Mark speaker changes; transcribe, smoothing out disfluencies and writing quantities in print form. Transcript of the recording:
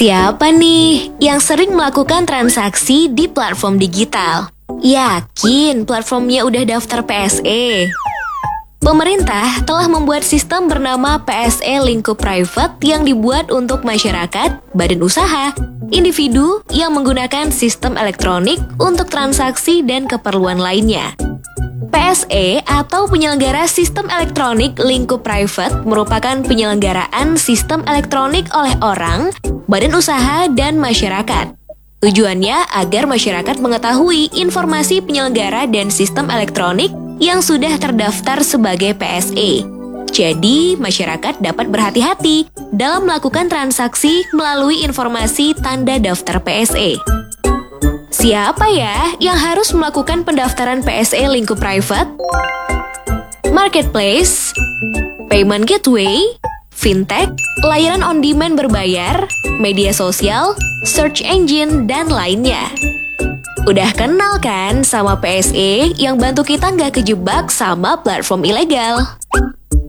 Speaker 1: Siapa nih yang sering melakukan transaksi di platform digital? Yakin platformnya udah daftar PSE? Pemerintah telah membuat sistem bernama PSE Lingkup Private yang dibuat untuk masyarakat, badan usaha, individu yang menggunakan sistem elektronik untuk transaksi dan keperluan lainnya. PSE atau penyelenggara sistem elektronik lingkup private merupakan penyelenggaraan sistem elektronik oleh orang, badan usaha, dan masyarakat. Tujuannya agar masyarakat mengetahui informasi penyelenggara dan sistem elektronik yang sudah terdaftar sebagai PSE. Jadi, masyarakat dapat berhati-hati dalam melakukan transaksi melalui informasi tanda daftar PSE. Siapa ya yang harus melakukan pendaftaran PSE lingkup private? Marketplace, payment gateway, fintech, layanan on-demand berbayar, media sosial, search engine, dan lainnya. Udah kenal kan sama PSE yang bantu kita nggak kejebak sama platform ilegal?